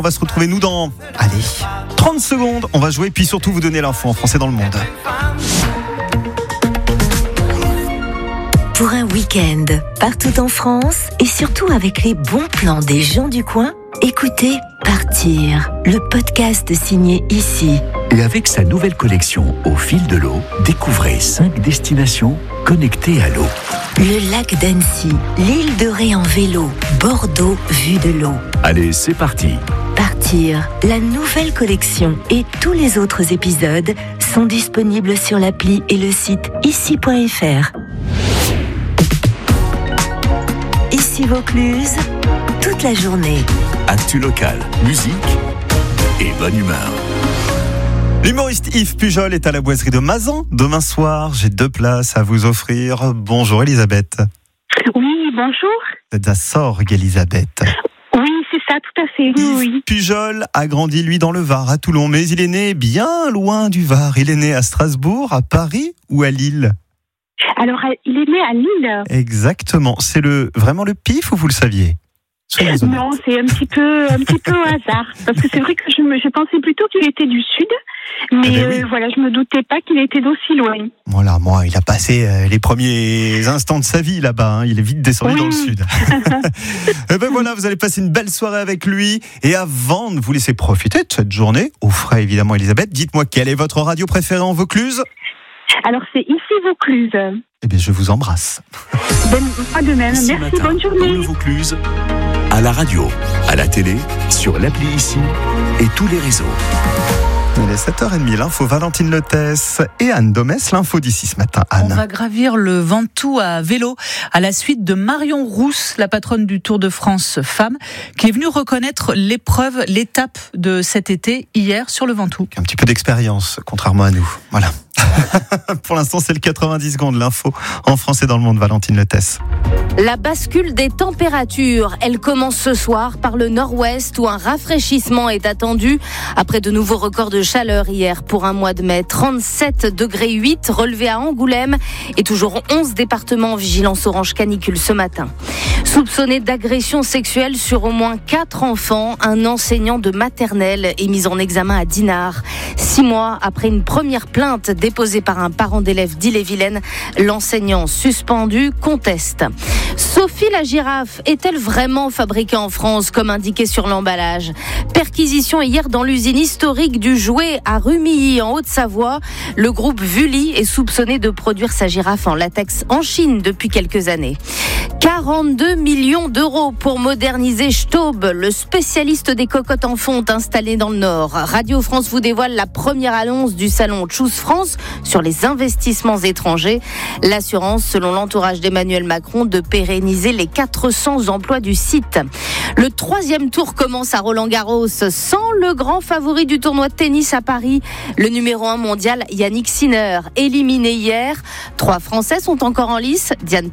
On va se retrouver nous dans, 30 secondes. On va jouer puis surtout vous donner l'info en français dans le monde. Pour un week-end, partout en France et surtout avec les bons plans des gens du coin, écoutez Partir, le podcast signé Ici. Et avec sa nouvelle collection Au fil de l'eau, découvrez 5 destinations connectées à l'eau. Le lac d'Annecy, l'île de Ré en vélo, Bordeaux vue de l'eau. Allez, c'est parti. Partir, la nouvelle collection et tous les autres épisodes sont disponibles sur l'appli et le site ici.fr. Ici Vaucluse, toute la journée. Actu local, musique et bonne humeur. L'humoriste Yves Pujol est à la boiserie de Mazan demain soir. J'ai 2 places à vous offrir. Bonjour Elisabeth. Oui, bonjour. Vous êtes à Sorgues, Elisabeth. Oui, c'est ça, tout à fait. Oui. Yves Pujol a grandi, lui, dans le Var, à Toulon. Mais il est né bien loin du Var. Il est né à Strasbourg, à Paris ou à Lille? Alors, il est né à Lille. Exactement. C'est vraiment le pif ou vous le saviez? Non, c'est un petit peu au hasard. Parce que c'est vrai que je pensais plutôt qu'il était du Sud. Mais oui. Voilà, je me doutais pas qu'il était d'aussi loin. Voilà, moi, il a passé les premiers instants de sa vie là-bas. Il est vite descendu dans le Sud. Et ben voilà, vous allez passer une belle soirée avec lui. Et avant de vous laisser profiter de cette journée, au frais évidemment, Elisabeth, dites-moi quelle est votre radio préférée en Vaucluse? Alors, c'est Ici Vaucluse. Eh bien, je vous embrasse. Pas de même. Ici Merci, matin, bonne journée. dans le Vaucluse, à la radio, à la télé, sur l'appli Ici et tous les réseaux. Il est 7h30, l'info Valentine Lotès et Anne Domès, l'info d'ici ce matin. Anne. On va gravir le Ventoux à vélo à la suite de Marion Rousse, la patronne du Tour de France Femmes, qui est venue reconnaître l'étape de cet été hier sur le Ventoux. Un petit peu d'expérience, contrairement à nous. Voilà. Pour l'instant, c'est le 90 secondes, l'info en français dans le monde, Valentine Lotès. La bascule des températures, elle commence ce soir par le nord-ouest où un rafraîchissement est attendu après de nouveaux records de chaleur hier pour un mois de mai. 37,8 degrés relevés à Angoulême et toujours 11 départements en vigilance orange canicule ce matin. Soupçonné d'agression sexuelle sur au moins 4 enfants, un enseignant de maternelle est mis en examen à Dinard. 6 mois après une première plainte déposée par un parent d'élève d'Ille-et-Vilaine, l'enseignant suspendu conteste. Sophie la girafe est-elle vraiment fabriquée en France comme indiqué sur l'emballage? Perquisition hier dans l'usine historique du jouet à Rumilly en Haute-Savoie. Le groupe Vully est soupçonné de produire sa girafe en latex en Chine depuis quelques années. 42 millions d'euros pour moderniser Staub, le spécialiste des cocottes en fonte installé dans le Nord. Radio France vous dévoile la première annonce du salon Choose France sur les investissements étrangers. L'assurance, selon l'entourage d'Emmanuel Macron, de pérenniser les 400 emplois du site. Le 3e tour commence à Roland-Garros sans le grand favori du tournoi de tennis à Paris. Le numéro 1 mondial, Yannick Sinner, éliminé hier. 3 Français sont encore en lice. Diane